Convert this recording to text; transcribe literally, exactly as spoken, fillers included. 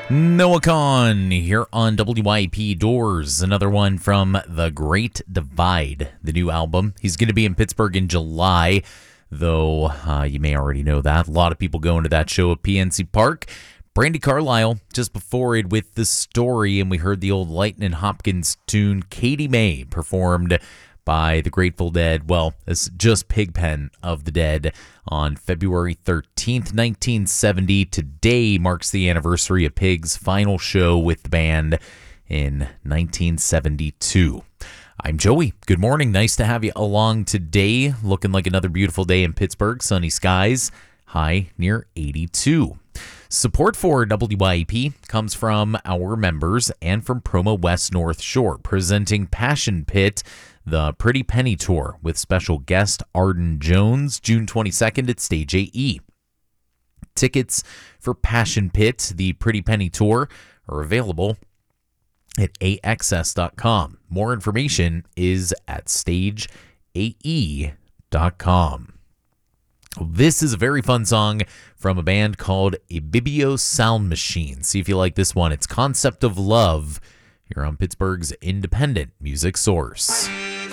Noah Kahn here on W I P Doors, another one from The Great Divide, the new album. He's going to be in Pittsburgh in July, though uh, you may already know that. A lot of people going to that show at P N C Park. Brandi Carlile just before it with The Story, and we heard the old Lightnin' Hopkins tune Katie May performed by the Grateful Dead. Well, it's just Pigpen of the Dead on February thirteenth, nineteen seventy. Today marks the anniversary of Pig's final show with the band in nineteen seventy-two. I'm Joey. Good morning. Nice to have you along today. Looking like another beautiful day in Pittsburgh. Sunny skies. High near eighty-two. Support for W I E P comes from our members and from Promo West North Shore, presenting Passion Pit, the Pretty Penny Tour, with special guest Arden Jones, June twenty-second at Stage A E. Tickets for Passion Pit, the Pretty Penny Tour, are available at A X S dot com. More information is at stage A E dot com. This is a very fun song from a band called Ibibio Sound Machine. See if you like this one. It's Concept of Love here on Pittsburgh's independent music source.